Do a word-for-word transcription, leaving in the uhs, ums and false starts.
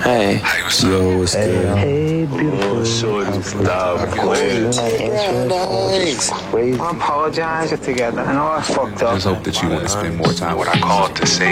Hey. Hey, what's Yo, what's good? Hey, beautiful. Shorty, stop playing. I apologize together. I know I fucked up. Just hope that you want to spend more time with I called to say